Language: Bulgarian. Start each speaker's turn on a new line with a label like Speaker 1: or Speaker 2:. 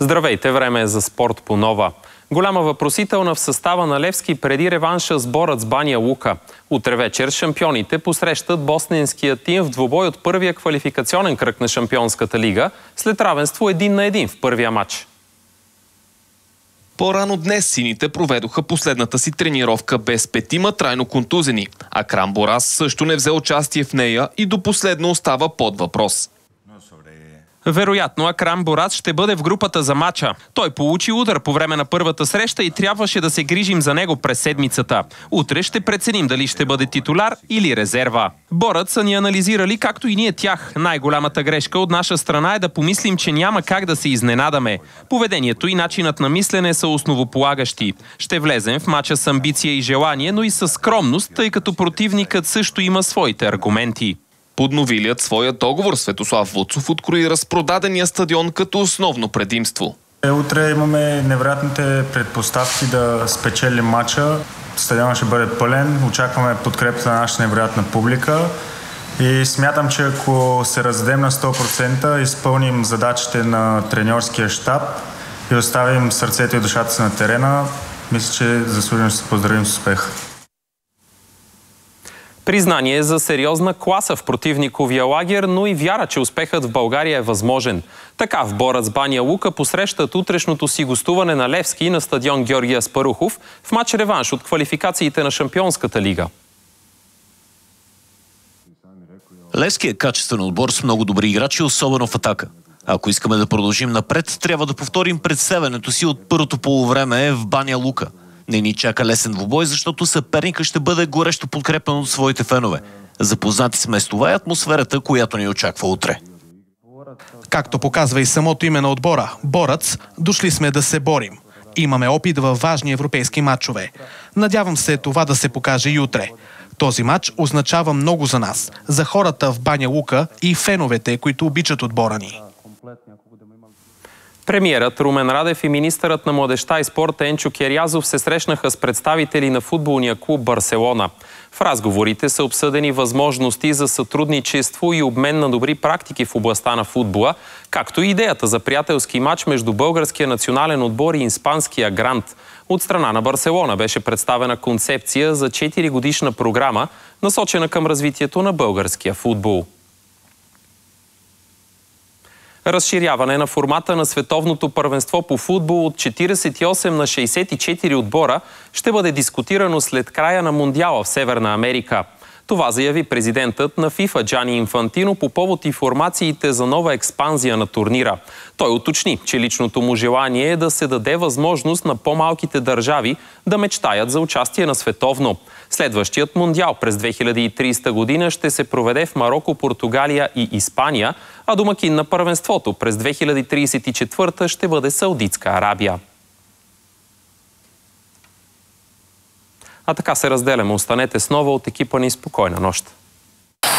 Speaker 1: Здравейте, време е за спорт по нова. Голяма въпросителна в състава на Левски преди реванша с Борец Баня Лука. Утре вечер шампионите посрещат босненския тим в двубой от първия квалификационен кръг на Шампионската лига, след равенство 1-1 в първия матч.
Speaker 2: По-рано днес сините проведоха последната си тренировка без петима трайно контузени, а Акрам Борас също не взе участие в нея и до последно остава под въпрос.
Speaker 1: Вероятно, Акрам Борас ще бъде в групата за мача. Той получи удар по време на първата среща и трябваше да се грижим за него през седмицата. Утре ще преценим дали ще бъде титуляр или резерва. Борът са ни анализирали, както и ние тях. Най-голямата грешка от наша страна е да помислим, че няма как да се изненадаме. Поведението и начинът на мислене са основополагащи. Ще влезем в мача с амбиция и желание, но и с скромност, тъй като противникът също има своите аргументи.
Speaker 2: Подновилият своя договор Светослав Вуцов открои разпродадения стадион като основно предимство.
Speaker 3: Утре имаме невероятните предпоставки да спечелим матча. Стадионът ще бъде пълен. Очакваме подкрепата на нашата невероятна публика. И смятам, че ако се раздадем на 100%, изпълним задачите на треньорския щаб и оставим сърцето и душата си на терена, мисля, че заслужено ще се поздравим с успех.
Speaker 1: Признание за сериозна класа в противниковия лагер, но и вяра, че успехът в България е възможен. Така в Борец Баня Лука посрещат утрешното си гостуване на Левски на стадион Георги Аспарухов в матч реванш от квалификациите на Шампионската лига.
Speaker 4: Левски е качествен отбор с много добри играчи, особено в атака. Ако искаме да продължим напред, трябва да повторим представянето си от първото полувреме в Баня Лука. Не ни чака лесен двубой, защото съперника ще бъде горещо подкрепен от своите фенове. Запознати сме с това и атмосферата, която ни очаква утре.
Speaker 5: Както показва и самото име на отбора, Борец, дошли сме да се борим. Имаме опит във важни европейски матчове. Надявам се това да се покаже и утре. Този матч означава много за нас, за хората в Баня Лука и феновете, които обичат отбора ни.
Speaker 1: Премиерът Румен Радев и министърът на младежта и спорта Енчо Керязов се срещнаха с представители на футболния клуб Барселона. В разговорите са обсъдени възможности за сътрудничество и обмен на добри практики в областта на футбола, както и идеята за приятелски матч между българския национален отбор и испанския Грант. От страна на Барселона беше представена концепция за 4-годишна програма, насочена към развитието на българския футбол. Разширяване на формата на световното първенство по футбол от 48 на 64 отбора ще бъде дискутирано след края на Мондиала в Северна Америка. Това заяви президентът на ФИФА Джани Инфантино по повод информациите за нова експанзия на турнира. Той уточни, че личното му желание е да се даде възможност на по-малките държави да мечтаят за участие на световно. Следващият Мондиал през 2030 година ще се проведе в Мароко, Португалия и Испания, а домакин на първенството през 2034 ще бъде Саудитска Арабия. А така се разделяме. Останете с нова от екипа ни. Спокойна нощ!